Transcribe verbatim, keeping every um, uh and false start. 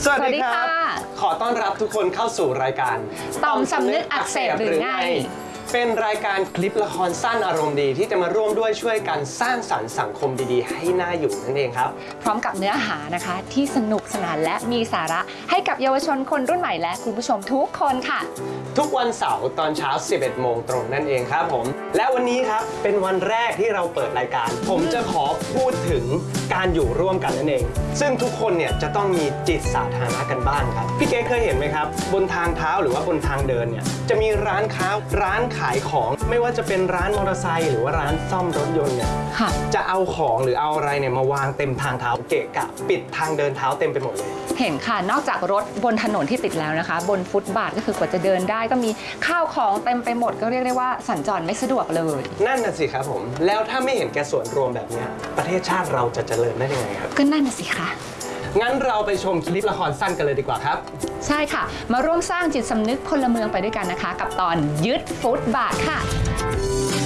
สวัสดีครับขอต้อนรับทุกคนเข้าสู่รายการต่อมสำนึกอักเสบหรือไงเป็นรายการคลิปละครสั้นอารมณ์ดีที่จะมาร่วมด้วยช่วยกันสร้างสรรค์สังคมดีๆให้น่าอยู่นั่นเองครับพร้อมกับเนื้อหานะคะที่สนุกสนานและมีสาระให้กับเยาวชนคนรุ่นใหม่และคุณผู้ชมทุกคนค่ะทุกวันเสาร์ตอนเช้า สิบเอ็ดโมงตรงนั่นเองครับผมและวันนี้ครับเป็นวันแรกที่เราเปิดรายการผมจะขอพูดถึงการอยู่ร่วมกันนั่นเองซึ่งทุกคนเนี่ยจะต้องมีจิตสาธารณะกันบ้างครับพี่เก๋เคยเห็นไหมครับบนทางเท้าหรือว่าบนทางเดินเนี่ยจะมีร้านค้าร้านขายของไม่ว่าจะเป็นร้านมอเตอร์ไซค์หรือว่าร้านซ่อมรถยนต์เนี่ยจะเอาของหรือเอาอะไรเนี่ยมาวางเต็มทางเท้าเกะกะปิดทางเดินเท้าเต็มไปหมดเลยเห็นค่ะนอกจากรถบนถนนที่ติดแล้วนะคะบนฟุตบาทก็คือกว่าจะเดินได้ก็มีข้าวของเต็มไปหมดก็เรียกได้ว่าสัญจรไม่สะดวกเลยนั่นน่ะสิครับผมแล้วถ้าไม่เห็นแก่ส่วนรวมแบบนี้ประเทศชาติเราจะเจริญได้ยังไงครับก็นั่นน่ะสิคะงั้นเราไปชมคลิปละครสั้นกันเลยดีกว่าครับใช่ค่ะมาร่วมสร้างจิตสำนึกพลเมืองไปด้วยกันนะคะกับตอนยึดฟุตบาทค่ะ